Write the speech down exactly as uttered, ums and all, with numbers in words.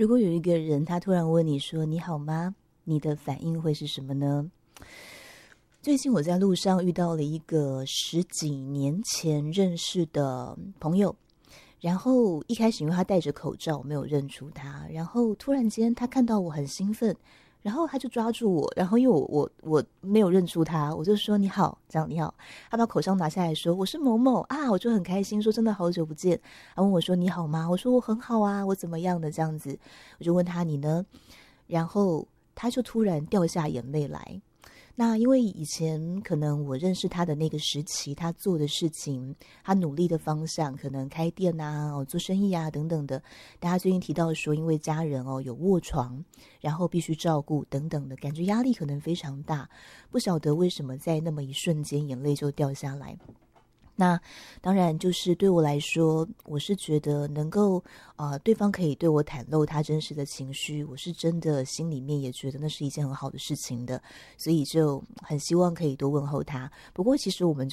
如果有一个人他突然问你说你好吗，你的反应会是什么呢？最近我在路上遇到了一个十几年前认识的朋友，然后一开始因为他戴着口罩我没有认出他，然后突然间他看到我很兴奋，然后他就抓住我，然后因为我我我没有认出他，我就说你好，这样你好，他把口罩拿下来说我是某某啊，我就很开心说真的好久不见，他问我说你好吗，我说我很好啊，我怎么样的这样子，我就问他你呢，然后他就突然掉下眼泪来。那因为以前可能我认识他的那个时期，他做的事情，他努力的方向，可能开店啊、哦、做生意啊等等的。但他最近提到说，因为家人哦有卧床，然后必须照顾等等的，感觉压力可能非常大。不晓得为什么在那么一瞬间，眼泪就掉下来。那当然就是对我来说，我是觉得能够呃，对方可以对我袒露他真实的情绪，我是真的心里面也觉得那是一件很好的事情的，所以就很希望可以多问候他。不过其实我们就